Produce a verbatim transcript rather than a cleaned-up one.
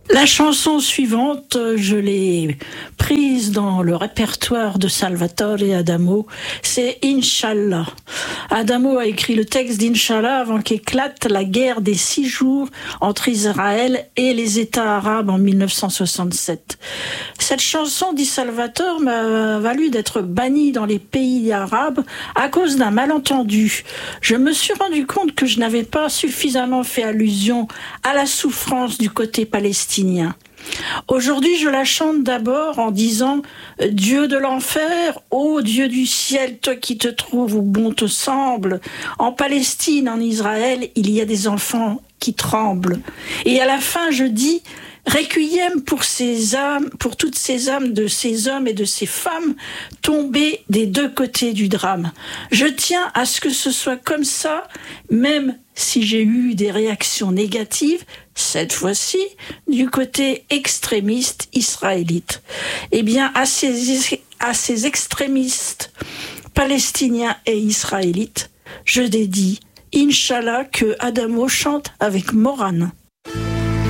La chanson suivante, je l'ai prise dans le répertoire de Salvatore Adamo, c'est Inch'Allah. Adamo a écrit le texte d'Inch'Allah avant qu'éclate la guerre des six jours entre Israël et les États arabes en mille neuf cent soixante-sept. Cette chanson, dit Salvatore, m'a valu d'être banni dans les pays arabes à cause d'un malentendu. Je me suis rendu compte que je n'avais pas suffisamment fait allusion à la souffrance du côté palestinien. Aujourd'hui, je la chante d'abord en disant « Dieu de l'enfer, ô Dieu du ciel, toi qui te trouves où bon te semble, en Palestine, en Israël, il y a des enfants qui tremblent. » Et à la fin, je dis « Requiem pour ces âmes, pour toutes ces âmes de ces hommes et de ces femmes tombés des deux côtés du drame. Je tiens à ce que ce soit comme ça, même si j'ai eu des réactions négatives, cette fois-ci, du côté extrémiste israélite. Eh bien, à ces, à ces extrémistes palestiniens et israélites, je dédie Inch'Allah que Adamo chante avec Morane.